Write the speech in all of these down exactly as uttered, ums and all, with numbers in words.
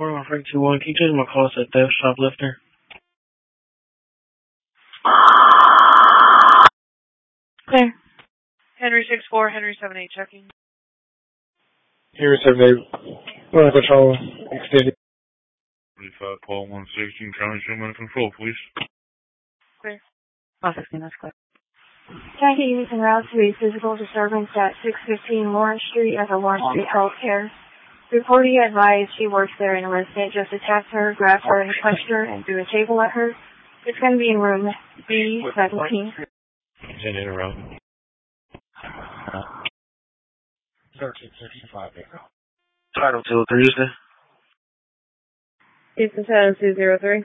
four one Frank two one. Can you change my call to theft shoplifter? Clear. Henry six four, Henry seven eight checking. Henry seven eight. Running control extended. forty-five, Paul one sixteen, County Human Control, please. Clear. one sixteen, that's clear. Jackie using route to a physical disturbance at six fifteen Lawrence Street at the Lawrence Street Healthcare. Reportee advised she works there and a resident just attacked her, grabbed her, and punched her and threw a table at her. It's going to be in room B seventeen. Ten in a row. thirteen sixty-five, Echo. Title two, Houston. Houston ten two zero three.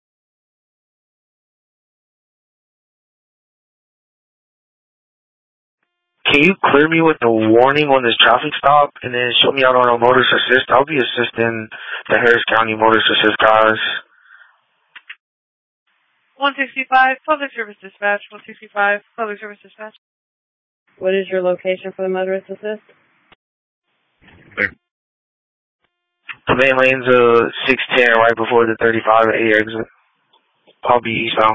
Can you clear me with the warning on this traffic stop and then show me out on a motorist assist? I'll be assisting the Harris County motorist assist guys. one sixty-five, Public Service Dispatch. one sixty-five, Public Service Dispatch. What is your location for the motorist assist? There. The main lane's uh six ten right before the thirty-five A exit. I'll be eastbound.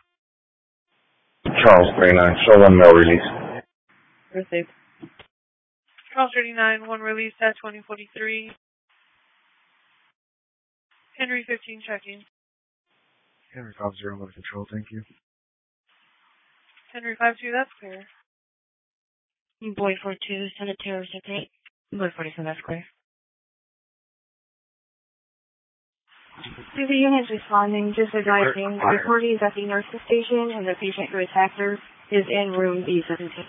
Charles thirty-nine, show one mail release. Received. Charles thirty-nine, one release at twenty forty-three. Henry fifteen checking. Henry five zero under control, thank you. Henry five two, that's clear. Boy four two, Senate Terror eight. Boy forty-seven, that's clear. To the units responding, just advising, the reportee is at the nurse's station and the patient who attacked her is in room B seventeen.